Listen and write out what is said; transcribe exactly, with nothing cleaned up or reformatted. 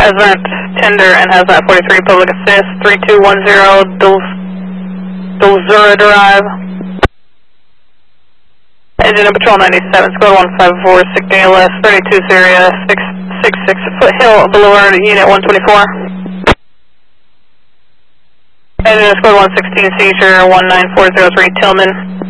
Hazmat Tender and Hazmat forty-three Public Assist, three two one zero Dulzura Drive. Engine and Patrol ninety-seven, Squad one five four, sick A L S, thirty-two Syria, six six six Foothill Boulevard, Unit one twenty-four. Engine and Squad one sixteen, Seizure one nine four zero three Tillman.